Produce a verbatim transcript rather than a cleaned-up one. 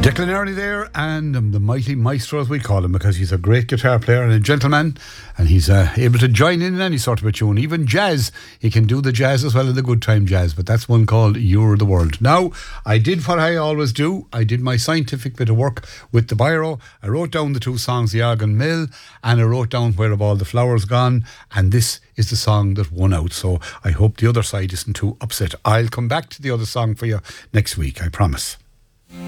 Declan Early there, and um, the mighty maestro, as we call him, because he's a great guitar player and a gentleman, and he's uh, able to join in in any sort of a tune, even jazz. He can do the jazz as well as the good time jazz, but that's one called You're the World. Now, I did what I always do. I did my scientific bit of work with the biro. I wrote down the two songs, The Argan Mill, and I wrote down Where Have All the Flowers Gone, and this is the song that won out. So I hope the other side isn't too upset. I'll come back to the other song for you next week, I promise.